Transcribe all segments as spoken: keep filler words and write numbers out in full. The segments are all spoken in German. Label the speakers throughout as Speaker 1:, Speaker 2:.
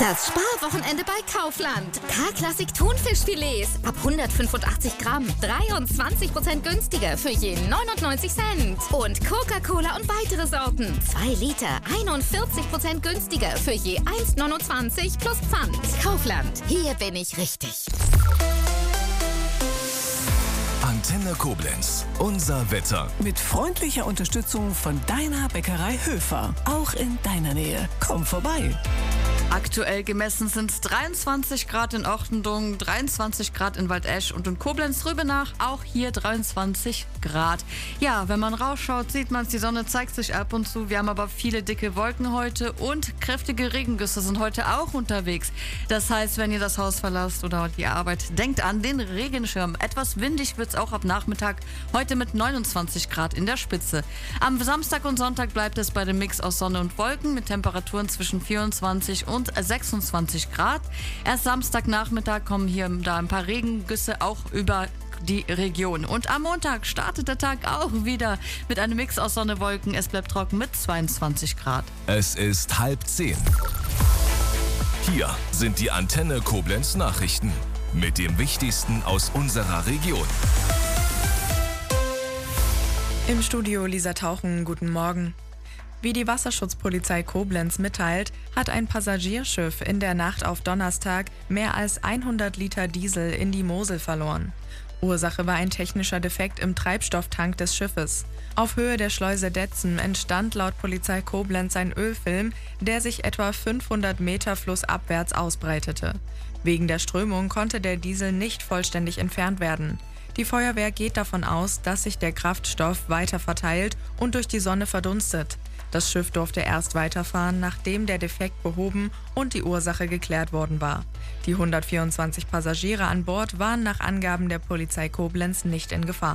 Speaker 1: Das Sparwochenende bei Kaufland. K-Klassik Thunfischfilets ab hundertfünfundachtzig Gramm. dreiundzwanzig Prozent günstiger für je neunundneunzig Cent. Und Coca-Cola und weitere Sorten. zwei Liter, einundvierzig Prozent günstiger für je eins neunundzwanzig plus Pfand. Kaufland, hier bin ich richtig.
Speaker 2: Antenne Koblenz, unser Wetter.
Speaker 3: Mit freundlicher Unterstützung von deiner Bäckerei Höfer. Auch in deiner Nähe. Komm vorbei.
Speaker 4: Aktuell gemessen sind es dreiundzwanzig Grad in Ortendung, dreiundzwanzig Grad in Waldesch und in Koblenz-Rübenach auch hier dreiundzwanzig Grad. Ja, wenn man rausschaut, sieht man es, die Sonne zeigt sich ab und zu. Wir haben aber viele dicke Wolken heute und kräftige Regengüsse sind heute auch unterwegs. Das heißt, wenn ihr das Haus verlasst oder die Arbeit, denkt an den Regenschirm. Etwas windig wird es auch ab Nachmittag, heute mit neunundzwanzig Grad in der Spitze. Am Samstag und Sonntag bleibt es bei dem Mix aus Sonne und Wolken mit Temperaturen zwischen vierundzwanzig und sechsundzwanzig Grad. Erst Samstagnachmittag kommen hier und da ein paar Regengüsse auch über die Region. Und am Montag startet der Tag auch wieder mit einem Mix aus Sonne und Wolken. Es bleibt trocken mit zweiundzwanzig Grad.
Speaker 2: Es ist halb zehn. Hier sind die Antenne Koblenz Nachrichten mit dem Wichtigsten aus unserer Region.
Speaker 5: Im Studio Lisa Tauchen, guten Morgen. Wie die Wasserschutzpolizei Koblenz mitteilt, hat ein Passagierschiff in der Nacht auf Donnerstag mehr als hundert Liter Diesel in die Mosel verloren. Ursache war ein technischer Defekt im Treibstofftank des Schiffes. Auf Höhe der Schleuse Detzen entstand laut Polizei Koblenz ein Ölfilm, der sich etwa fünfhundert Meter flussabwärts ausbreitete. Wegen der Strömung konnte der Diesel nicht vollständig entfernt werden. Die Feuerwehr geht davon aus, dass sich der Kraftstoff weiter verteilt und durch die Sonne verdunstet. Das Schiff durfte erst weiterfahren, nachdem der Defekt behoben und die Ursache geklärt worden war. Die hundertvierundzwanzig Passagiere an Bord waren nach Angaben der Polizei Koblenz nicht in Gefahr.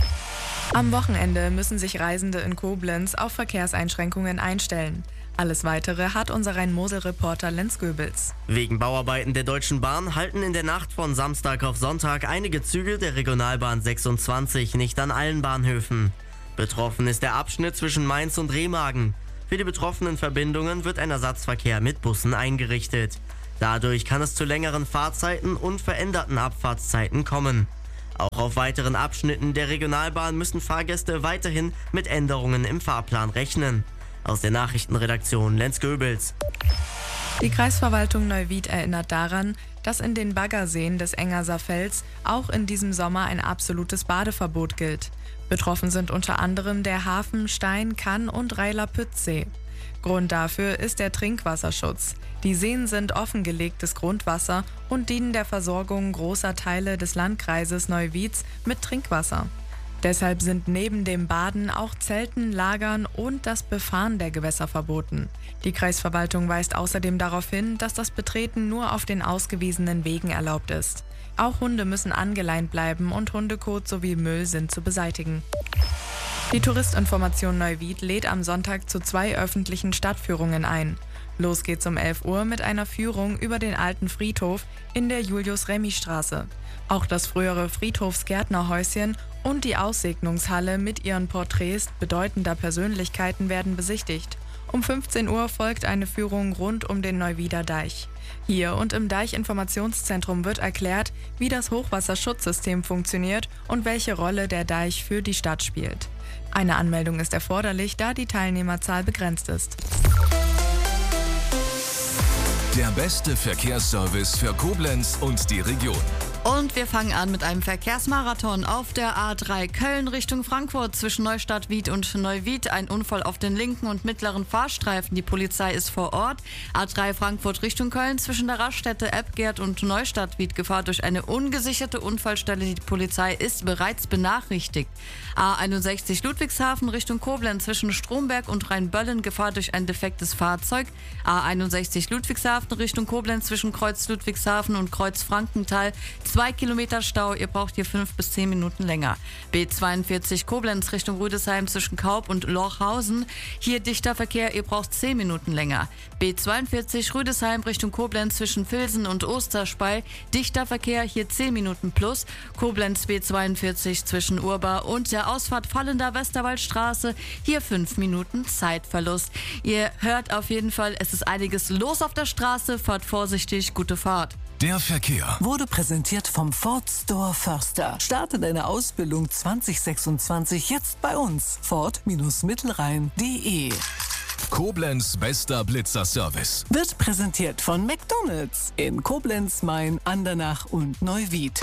Speaker 5: Am Wochenende müssen sich Reisende in Koblenz auf Verkehrseinschränkungen einstellen. Alles Weitere hat unser Rhein-Mosel-Reporter Lenz Goebels.
Speaker 6: Wegen Bauarbeiten der Deutschen Bahn halten in der Nacht von Samstag auf Sonntag einige Züge der Regionalbahn sechsundzwanzig nicht an allen Bahnhöfen. Betroffen ist der Abschnitt zwischen Mainz und Remagen. Für die betroffenen Verbindungen wird ein Ersatzverkehr mit Bussen eingerichtet. Dadurch kann es zu längeren Fahrzeiten und veränderten Abfahrtszeiten kommen. Auch auf weiteren Abschnitten der Regionalbahn müssen Fahrgäste weiterhin mit Änderungen im Fahrplan rechnen. Aus der Nachrichtenredaktion Lenz Goebels.
Speaker 5: Die Kreisverwaltung Neuwied erinnert daran, dass in den Baggerseen des Engerser Fells auch in diesem Sommer ein absolutes Badeverbot gilt. Betroffen sind unter anderem der Hafen, Stein, Kann und Reiler-Pütz-See. Grund dafür ist der Trinkwasserschutz. Die Seen sind offengelegtes Grundwasser und dienen der Versorgung großer Teile des Landkreises Neuwieds mit Trinkwasser. Deshalb sind neben dem Baden auch Zelten, Lagern und das Befahren der Gewässer verboten. Die Kreisverwaltung weist außerdem darauf hin, dass das Betreten nur auf den ausgewiesenen Wegen erlaubt ist. Auch Hunde müssen angeleint bleiben und Hundekot sowie Müll sind zu beseitigen. Die Touristinformation Neuwied lädt am Sonntag zu zwei öffentlichen Stadtführungen ein. Los geht's um elf Uhr mit einer Führung über den alten Friedhof in der Julius-Remy-Straße. Auch das frühere Friedhofsgärtnerhäuschen und die Aussegnungshalle mit ihren Porträts bedeutender Persönlichkeiten werden besichtigt. Um fünfzehn Uhr folgt eine Führung rund um den Neuwieder Deich. Hier und im Deich-Informationszentrum wird erklärt, wie das Hochwasserschutzsystem funktioniert und welche Rolle der Deich für die Stadt spielt. Eine Anmeldung ist erforderlich, da die Teilnehmerzahl begrenzt ist.
Speaker 2: Der beste Verkehrsservice für Koblenz und die Region.
Speaker 4: Und wir fangen an mit einem Verkehrsmarathon auf der A drei Köln Richtung Frankfurt zwischen Neustadt Wied und Neuwied. Ein Unfall auf den linken und mittleren Fahrstreifen. Die Polizei ist vor Ort. A drei Frankfurt Richtung Köln zwischen der Raststätte Eppgert und Neustadt Wied. Gefahr durch eine ungesicherte Unfallstelle. Die Polizei ist bereits benachrichtigt. A einundsechzig Ludwigshafen Richtung Koblenz zwischen Stromberg und Rheinböllen. Gefahr durch ein defektes Fahrzeug. A einundsechzig Ludwigshafen Richtung Koblenz zwischen Kreuz Ludwigshafen und Kreuz Frankenthal. zwei Kilometer Stau, ihr braucht hier fünf bis zehn Minuten länger. B zweiundvierzig Koblenz Richtung Rüdesheim zwischen Kaub und Lochhausen, hier dichter Verkehr, ihr braucht zehn Minuten länger. B zweiundvierzig Rüdesheim Richtung Koblenz zwischen Vilsen und Osterspey, dichter Verkehr, hier zehn Minuten plus. Koblenz B zweiundvierzig zwischen Urba und der Ausfahrt Fallender Westerwaldstraße, hier fünf Minuten Zeitverlust. Ihr hört auf jeden Fall, es ist einiges los auf der Straße, fahrt vorsichtig, gute Fahrt.
Speaker 2: Der Verkehr
Speaker 3: Wurde präsentiert vom Ford Store Förster. Starte deine Ausbildung zwanzig sechsundzwanzig jetzt bei uns. Ford-Mittelrhein punkt de.
Speaker 2: Koblenz bester Blitzerservice.
Speaker 3: Wird präsentiert von McDonald's in Koblenz, Main, Andernach und Neuwied.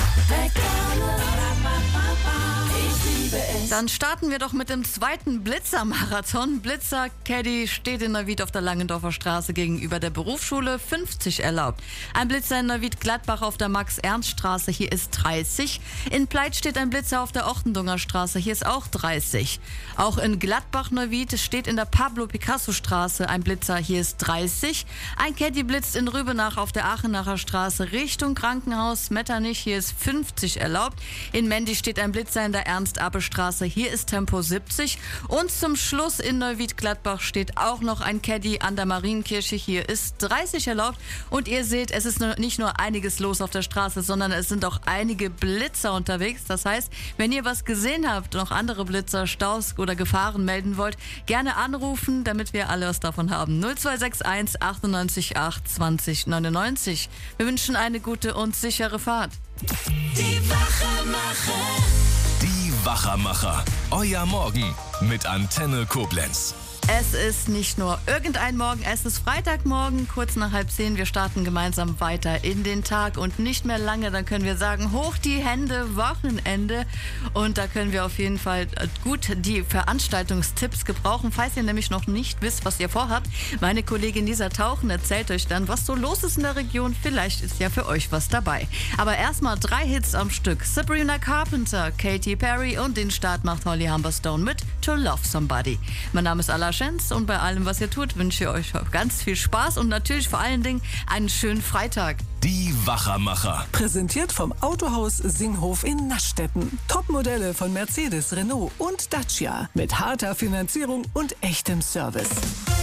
Speaker 4: Dann starten wir doch mit dem zweiten Blitzer-Marathon. Blitzer Caddy steht in Neuwied auf der Langendorfer Straße gegenüber der Berufsschule, fünfzig erlaubt. Ein Blitzer in Neuwied-Gladbach auf der Max-Ernst-Straße, hier ist dreißig. In Pleit steht ein Blitzer auf der Ochtendunger Straße, hier ist auch dreißig. Auch in Gladbach-Neuwied steht in der Pablo-Picasso-Straße ein Blitzer, hier ist dreißig. Ein Caddy blitzt in Rübenach auf der Aachenacher Straße Richtung Krankenhaus Metternich, hier ist fünfzig erlaubt. In Mendi steht ein Blitzer in der Ernst-Abbe-Straße, hier ist Tempo siebzig. Und zum Schluss in Neuwied-Gladbach steht auch noch ein Caddy an der Marienkirche, hier ist dreißig erlaubt. Und ihr seht, es ist nicht nur einiges los auf der Straße, sondern es sind auch einige Blitzer unterwegs. Das heißt, wenn ihr was gesehen habt, noch andere Blitzer, Staus oder Gefahren melden wollt, gerne anrufen, damit wir alle was davon haben. null zwei sechs eins achtundneunzig acht zwanzig neunundneunzig. Wir wünschen eine gute und sichere Fahrt.
Speaker 2: Die Wachermacher. Die Wachermacher. Euer Morgen mit Antenne Koblenz.
Speaker 4: Es ist nicht nur irgendein Morgen, es ist Freitagmorgen, kurz nach halb zehn. Wir starten gemeinsam weiter in den Tag und nicht mehr lange, dann können wir sagen, hoch die Hände, Wochenende. Und da können wir auf jeden Fall gut die Veranstaltungstipps gebrauchen, falls ihr nämlich noch nicht wisst, was ihr vorhabt. Meine Kollegin Lisa Tauchen erzählt euch dann, was so los ist in der Region. Vielleicht ist ja für euch was dabei. Aber erstmal drei Hits am Stück. Sabrina Carpenter, Katy Perry und den Start macht Holly Humberstone mit To Love Somebody. Mein Name ist Ala Schenz und bei allem, was ihr tut, wünsche ich euch ganz viel Spaß und natürlich vor allen Dingen einen schönen Freitag.
Speaker 2: Die Wachermacher.
Speaker 3: Präsentiert vom Autohaus Singhof in Naschstetten. Topmodelle von Mercedes, Renault und Dacia. Mit harter Finanzierung und echtem Service.